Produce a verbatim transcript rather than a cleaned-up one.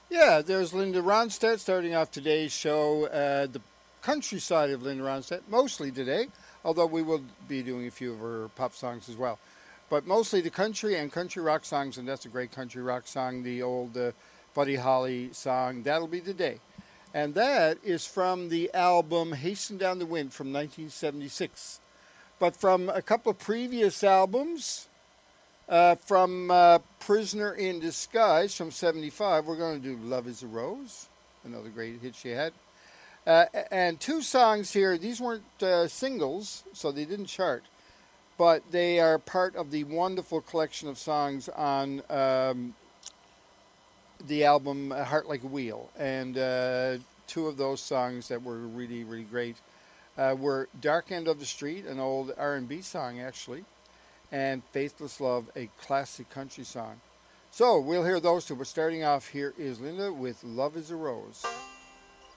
Yeah, there's Linda Ronstadt starting off today's show. Uh, the countryside of Linda Ronstadt, mostly today, although we will be doing a few of her pop songs as well. But mostly the country and country rock songs, and that's a great country rock song, the old uh, Buddy Holly song, That'll Be the Day. And that is from the album Hasten Down the Wind from nineteen seventy-six. But from a couple of previous albums, uh, from uh, Prisoner in Disguise from seventy-five, we're going to do Love is a Rose, another great hit she had. Uh, and two songs here, these weren't uh, singles, so they didn't chart, but they are part of the wonderful collection of songs on um, the album Heart Like a Wheel. And uh, two of those songs that were really, really great uh, were Dark End of the Street, an old R and B song, actually, and Faithless Love, a classic country song. So we'll hear those two, but starting off here is Linda with Love is a Rose.